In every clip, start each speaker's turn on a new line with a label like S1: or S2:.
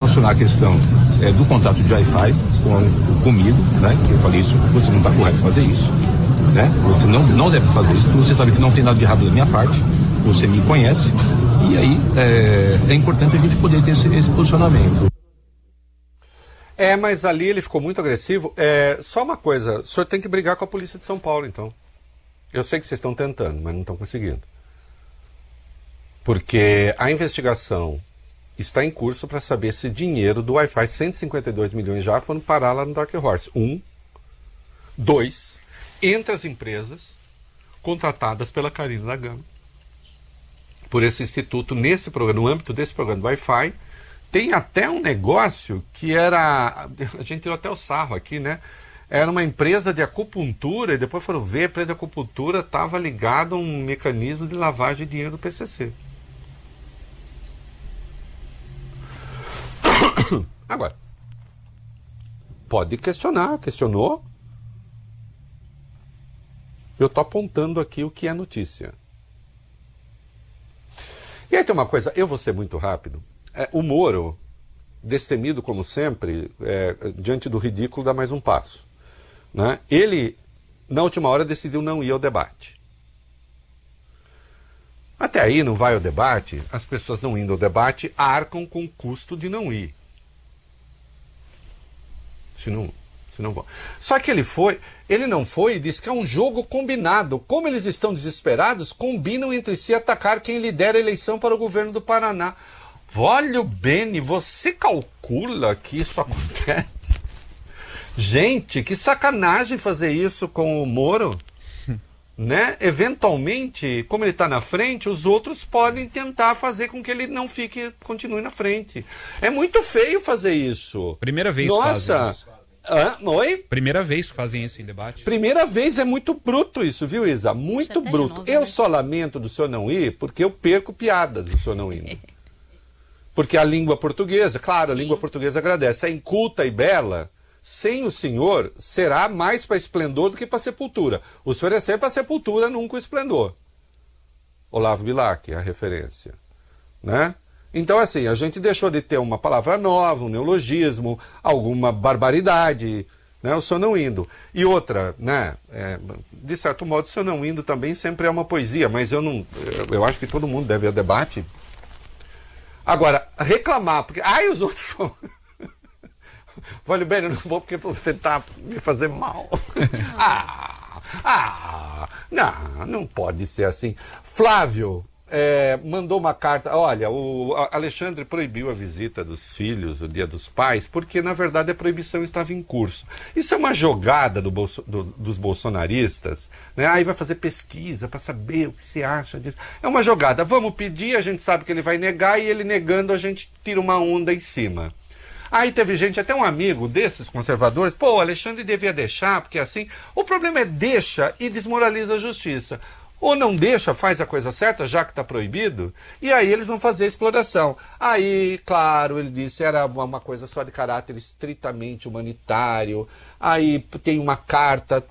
S1: solucionar a questão do contrato de Wi-Fi comigo, né? Que eu falei isso, você não está correto fazer isso, né? Você não deve fazer isso, você sabe que não tem nada de errado da minha parte, você me conhece, e aí é importante a gente poder ter esse posicionamento.
S2: Mas ali ele ficou muito agressivo. Só uma coisa, o senhor tem que brigar com a polícia de São Paulo, então. Eu sei que vocês estão tentando, mas não estão conseguindo. Porque a investigação está em curso para saber se dinheiro do Wi-Fi, 152 milhões já, foram parar lá no Dark Horse. 1. 2. Entre as empresas contratadas pela Carina da Gama, por esse instituto, nesse programa, no âmbito desse programa do Wi-Fi, tem até um negócio que era... A gente tirou até o sarro aqui, né? Era uma empresa de acupuntura, e depois foram ver, a empresa de acupuntura estava ligada a um mecanismo de lavagem de dinheiro do PCC. Agora, pode questionar, questionou. Eu estou apontando aqui o que é notícia. E aí tem uma coisa, eu vou ser muito rápido. O Moro, destemido como sempre, diante do ridículo, dá mais um passo. Né? Ele, na última hora, decidiu não ir ao debate. Até aí não vai ao debate, as pessoas não indo ao debate arcam com o custo de não ir. Se não vão. Só que ele não foi e disse que é um jogo combinado. Como eles estão desesperados, combinam entre si atacar quem lidera a eleição para o governo do Paraná. Olha o Beni, você calcula que isso acontece? Gente, que sacanagem fazer isso com o Moro, né? Eventualmente, como ele está na frente, os outros podem tentar fazer com que ele não continue na frente. É muito feio fazer isso.
S3: Primeira vez que fazem isso.
S2: Oi?
S3: Primeira vez que fazem isso em debate.
S2: Primeira vez, é muito bruto isso, viu, Isa? Muito bruto. Novo, eu só lamento do senhor não ir, porque eu perco piadas do senhor não indo. Porque a língua portuguesa, claro, a língua portuguesa agradece. É inculta e bela. Sem o senhor, será mais para esplendor do que para sepultura. O senhor é sempre para sepultura, nunca o esplendor. Olavo Bilac, a referência. Né? Então, assim, a gente deixou de ter uma palavra nova, um neologismo, alguma barbaridade, né? O senhor não indo. E outra, né? De certo modo, o senhor não indo também sempre é uma poesia, mas eu acho que todo mundo deve ir ao debate. Agora, reclamar, porque... os outros vão... Olha bem, eu não vou porque vou tentar me fazer mal. Não pode ser assim. Flávio mandou uma carta. Olha, o Alexandre proibiu a visita dos filhos, o Dia dos Pais, porque na verdade a proibição estava em curso. Isso é uma jogada dos bolsonaristas, né? Aí vai fazer pesquisa para saber o que se acha disso. É uma jogada. Vamos pedir, a gente sabe que ele vai negar, e ele negando a gente tira uma onda em cima. Aí teve gente, até um amigo desses conservadores, o Alexandre devia deixar, porque assim... O problema é deixa e desmoraliza a justiça. Ou não deixa, faz a coisa certa, já que está proibido, e aí eles vão fazer a exploração. Aí, claro, ele disse, era uma coisa só de caráter estritamente humanitário. Aí tem uma carta...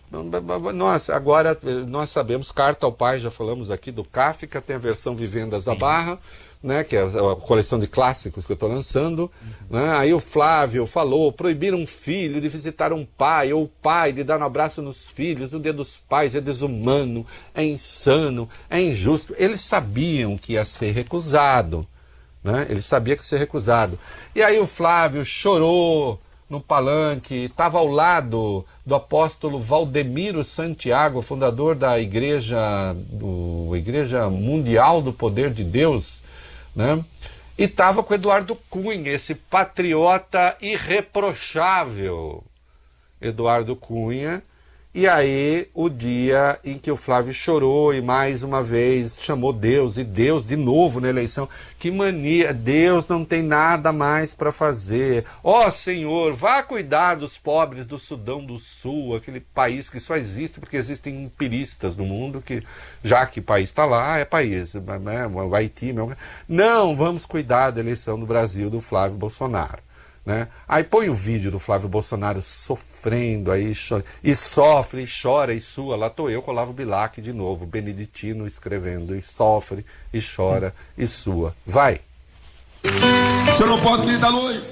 S2: Agora nós sabemos, carta ao pai, já falamos aqui do Kafka, tem a versão Vivendas da Barra, né, que é a coleção de clássicos que eu estou lançando, né? Aí o Flávio falou, proibir um filho de visitar um pai, ou o pai de dar um abraço nos filhos, no Dia dos Pais, é desumano, é insano, é injusto. Eles sabiam que ia ser recusado, né? Ele sabia que ia ser recusado. E aí o Flávio chorou no palanque, estava ao lado do apóstolo Valdemiro Santiago, fundador da Igreja Mundial do Poder de Deus, né? E estava com Eduardo Cunha, esse patriota irreprochável Eduardo Cunha. E aí o dia em que o Flávio chorou e mais uma vez chamou Deus, e Deus de novo na eleição. Que mania, Deus não tem nada mais para fazer. Ó Senhor, vá cuidar dos pobres do Sudão do Sul, aquele país que só existe porque existem empiristas no mundo, que já que o país está lá, é país, né? O Haiti, não, vamos cuidar da eleição do Brasil do Flávio Bolsonaro. Né? Aí põe o vídeo do Flávio Bolsonaro sofrendo, aí e sofre, e chora, e sua. Lá estou eu com o Olavo Bilac de novo, Beneditino escrevendo, e sofre, e chora, e sua. Vai!
S4: Se eu não posso me dar luz,